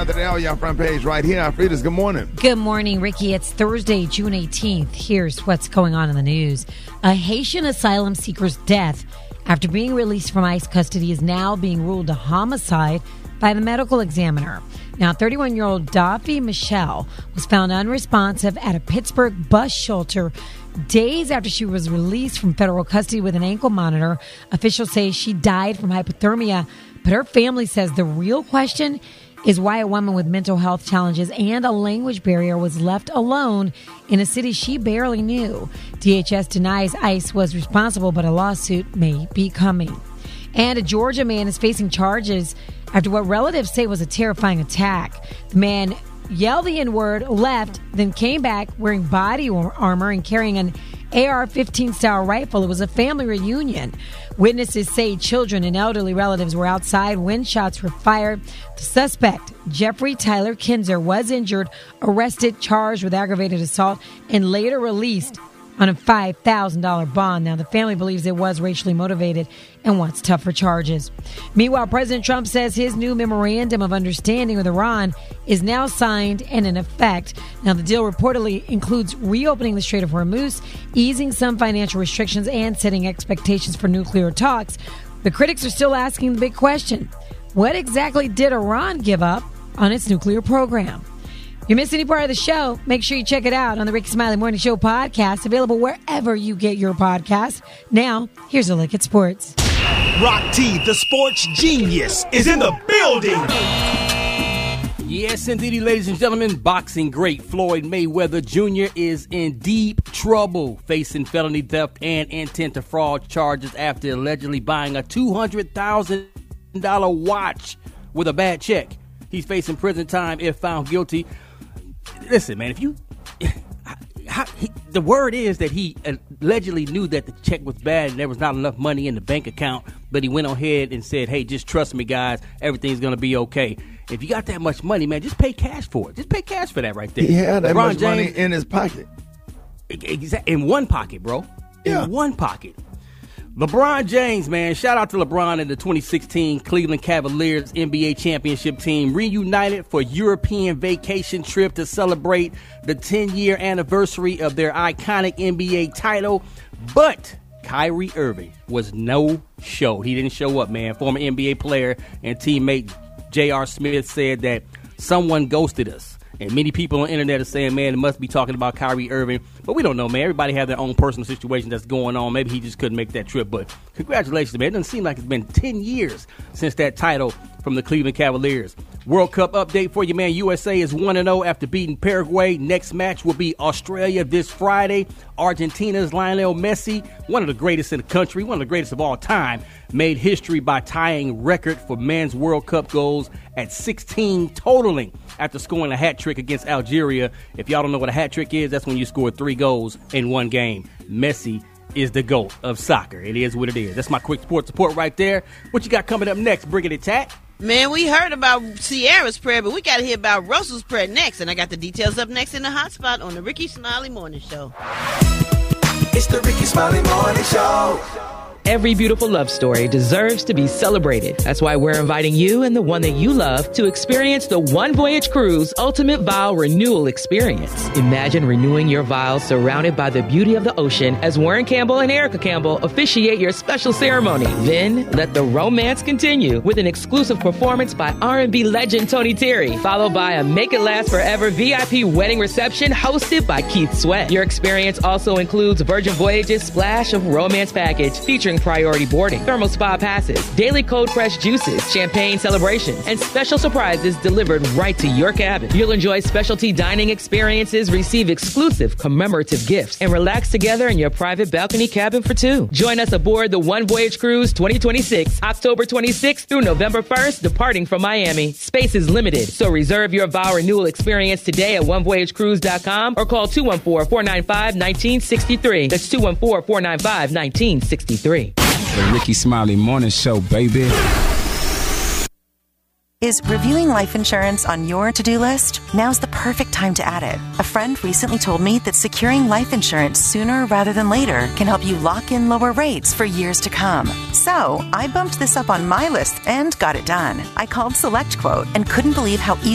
headlines today on your front page right here. Frida's, good morning. Good morning, Ricky. It's Thursday, June 18th. Here's what's going on in the news. A Haitian asylum seeker's death after being released from ICE custody is now being ruled a homicide by the medical examiner. Now, 31-year-old Daffy Michelle was found unresponsive at a Pittsburgh bus shelter days after she was released from federal custody with an ankle monitor. Officials say she died from hypothermia, but her family says the real question is why a woman with mental health challenges and a language barrier was left alone in a city she barely knew. DHS denies ICE was responsible, but a lawsuit may be coming. And a Georgia man is facing charges after what relatives say was a terrifying attack. The man yelled the N-word, left, then came back wearing body armor and carrying an AR-15 style rifle. It was a family reunion. Witnesses say children and elderly relatives were outside when shots were fired. The suspect, Jeffrey Tyler Kinzer, was injured, arrested, charged with aggravated assault, and later released on a $5,000 bond. Now, the family believes it was racially motivated and wants tougher charges. Meanwhile, President Trump says his new memorandum of understanding with Iran is now signed and in effect. Now, the deal reportedly includes reopening the Strait of Hormuz, easing some financial restrictions, and setting expectations for nuclear talks. The critics are still asking the big question: what exactly did Iran give up on its nuclear program? If you missed any part of the show, make sure you check it out on the Ricky Smiley Morning Show podcast, available wherever you get your podcast. Now, here's a look at sports. Rock T, the sports genius, is in the building. Yes, indeed, ladies and gentlemen, boxing great Floyd Mayweather Jr. is in deep trouble, facing felony theft and intent to fraud charges after allegedly buying a $200,000 watch with a bad check. He's facing prison time if found guilty. Listen, man, the word is that he allegedly knew that the check was bad and there was not enough money in the bank account, but he went ahead and said, hey, just trust me, guys, everything's going to be okay. If you got that much money, man, just pay cash for it. Just pay cash for that right there. He had that LeBron much money in his pocket. In one pocket, bro. In one pocket. LeBron James, man, shout out to LeBron and the 2016 Cleveland Cavaliers NBA championship team reunited for European vacation trip to celebrate the 10-year anniversary of their iconic NBA title. But Kyrie Irving was no show. He didn't show up, man. Former NBA player and teammate J.R. Smith said that someone ghosted us. And many people on the internet are saying, man, it must be talking about Kyrie Irving. But we don't know, man. Everybody have their own personal situation that's going on. Maybe he just couldn't make that trip. But congratulations, man. It doesn't seem like it's been 10 years since that title from the Cleveland Cavaliers. World Cup update for you, man. USA is 1-0 after beating Paraguay. Next match will be Australia this Friday. Argentina's Lionel Messi, one of the greatest in the country, one of the greatest of all time, made history by tying record for men's World Cup goals at 16 totaling after scoring a hat trick against Algeria. If y'all don't know what a hat trick is, that's when you score 3 goals in one game. Messi is the GOAT of soccer. It is what it is. That's my quick sports report right there. What you got coming up next, Brigitte Tat? Man, we heard about Sierra's prayer, but we got to hear about Russell's prayer next. And I got the details up next in the hot spot on the Ricky Smiley Morning Show. It's the Ricky Smiley Morning Show. Every beautiful love story deserves to be celebrated. That's why we're inviting you and the one that you love to experience the One Voyage Cruise Ultimate Vow Renewal Experience. Imagine renewing your vows surrounded by the beauty of the ocean as Warren Campbell and Erica Campbell officiate your special ceremony. Then let the romance continue with an exclusive performance by R&B legend Tony Terry, followed by a Make It Last Forever VIP wedding reception hosted by Keith Sweat. Your experience also includes Virgin Voyages Splash of Romance Package featuring priority boarding, thermal spa passes, daily cold pressed juices, champagne celebrations, and special surprises delivered right to your cabin. You'll enjoy specialty dining experiences, receive exclusive commemorative gifts, and relax together in your private balcony cabin for 2. Join us aboard the One Voyage Cruise 2026, October 26th through November 1st, departing from Miami. Space is limited, so reserve your vow renewal experience today at onevoyagecruise.com or call 214-495-1963. That's 214-495-1963. The Ricky Smiley Morning Show, baby. Is reviewing life insurance on your to-do list? Now's the perfect time to add it. A friend recently told me that securing life insurance sooner rather than later can help you lock in lower rates for years to come. So I bumped this up on my list and got it done. I called SelectQuote and couldn't believe how easy